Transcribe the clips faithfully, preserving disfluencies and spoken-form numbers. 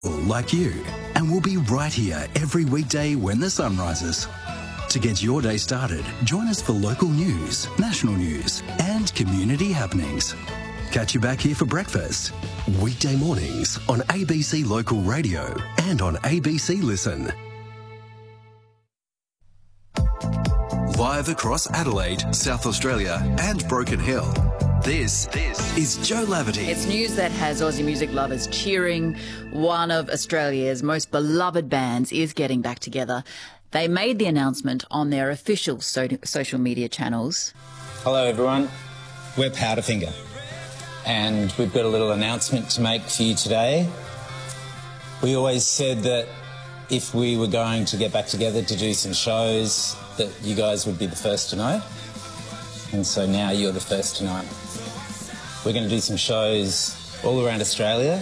like you, and we'll be right here every weekday when the sun rises. To get your day started, join us for local news, national news, and community happenings. Catch you back here for breakfast. Weekday mornings on A B C Local Radio and on A B C Listen. Live across Adelaide, South Australia and Broken Hill. This, this is Joe Laverty. It's news that has Aussie music lovers cheering. One of Australia's most beloved bands is getting back together. They made the announcement on their official so- social media channels. Hello everyone, we're Powderfinger and we've got a little announcement to make for you today. We always said that if we were going to get back together to do some shows, that you guys would be the first to know. And so now you're the first to know. We're going to do some shows all around Australia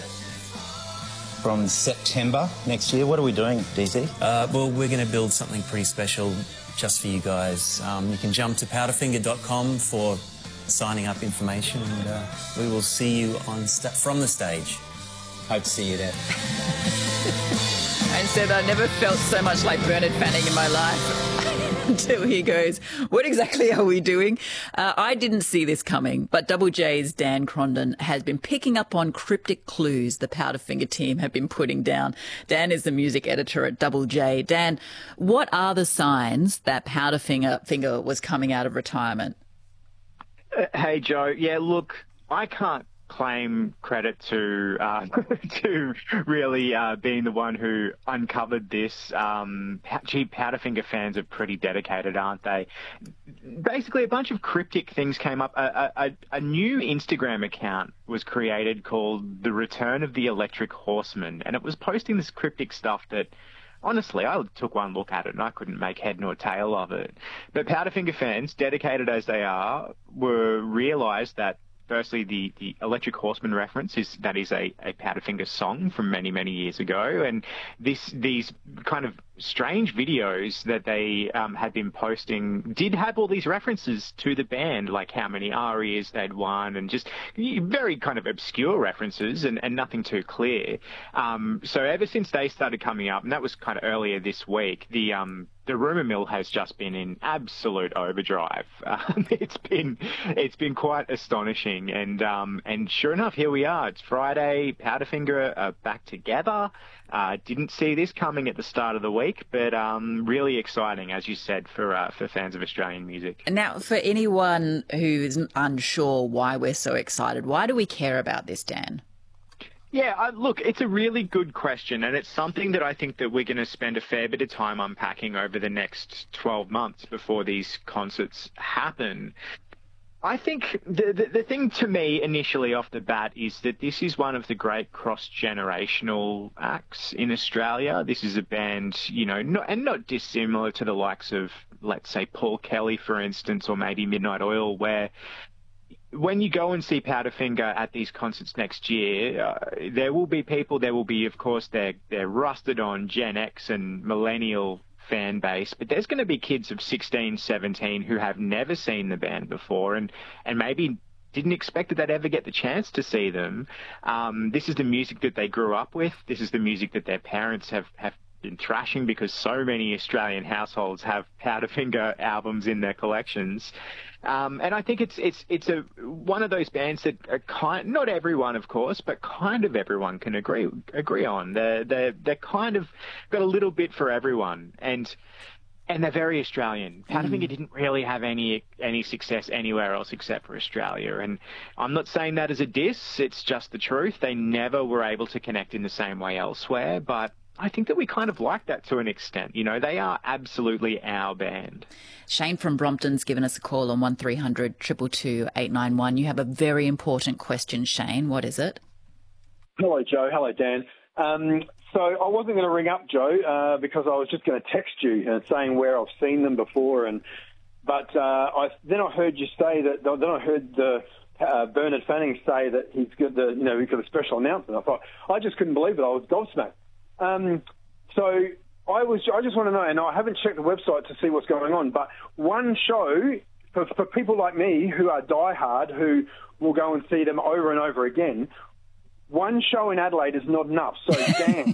from September next year. What are we doing, D C? Uh, well, we're going to build something pretty special just for you guys. Um, you can jump to powderfinger dot com for signing up information, and uh, we will see you on sta- from the stage. Hope to see you there. And said, I never felt so much like Bernard Fanning in my life. Until he goes, what exactly are we doing? Uh, I didn't see this coming, but Double J's Dan Crondon has been picking up on cryptic clues the Powderfinger team have been putting down. Dan is the music editor at Double J. Dan, what are the signs that Powderfinger Finger was coming out of retirement? Uh, hey, Joe. Yeah, look, I can't claim credit to uh, to really uh, being the one who uncovered this. Um, gee, Powderfinger fans are pretty dedicated, aren't they? Basically, a bunch of cryptic things came up. A, a, a new Instagram account was created called The Return of the Electric Horseman, and it was posting this cryptic stuff that, honestly, I took one look at it and I couldn't make head nor tail of it. But Powderfinger fans, dedicated as they are, were realised that firstly, the, the Electric Horseman reference is that is a, a Powderfinger song from many, many years ago. And this these kind of strange videos that they um, had been posting did have all these references to the band, like how many arias they'd won and just very kind of obscure references and, and nothing too clear. Um, so ever since they started coming up, and that was kind of earlier this week, the um, the rumour mill has just been in absolute overdrive. Um, it's been it's been quite astonishing, and um, and sure enough, here we are. It's Friday. Powderfinger are back together. Uh, didn't see this coming at the start of the week, but um, really exciting, as you said, for uh, for fans of Australian music. Now, for anyone who is unsure why we're so excited, why do we care about this, Dan? Yeah, uh, look, it's a really good question, and it's something that I think that we're going to spend a fair bit of time unpacking over the next twelve months before these concerts happen. I think the, the the thing to me initially off the bat is that this is one of the great cross-generational acts in Australia. This is a band, you know, not, and not dissimilar to the likes of, let's say, Paul Kelly, for instance, or maybe Midnight Oil, where when you go and see Powderfinger at these concerts next year, uh, there will be people, there will be, of course, their, their rusted on Gen X and millennial fan base, but there's going to be kids of sixteen, seventeen who have never seen the band before and, and maybe didn't expect that they'd ever get the chance to see them. Um, this is the music that they grew up with. This is the music that their parents have, have been thrashing because so many Australian households have Powderfinger albums in their collections. Um, and I think it's it's it's a one of those bands that are kind, not everyone, of course, but kind of everyone can agree agree on. They're they're they're kind of got a little bit for everyone, and and they're very Australian. Powderfinger mm. didn't really have any any success anywhere else except for Australia, and I'm not saying that as a diss. It's just the truth. They never were able to connect in the same way elsewhere, but I think that we kind of like that to an extent. You know, they are absolutely our band. Shane from Brompton's given us a call on one three hundred, two two two, eight nine one. You have a very important question, Shane. What is it? Hello, Joe. Hello, Dan. Um, so I wasn't going to ring up, Joe, uh, because I was just going to text you and saying where I've seen them before. And But uh, I, then I heard you say that, then I heard the Uh, Bernard Fanning say that he's got the, you know, he's got a special announcement. I thought, I just couldn't believe it. I was gobsmacked. Um, so I was, I just want to know, and I haven't checked the website to see what's going on, but one show for, for people like me who are diehard, who will go and see them over and over again, one show in Adelaide is not enough. So, Dan.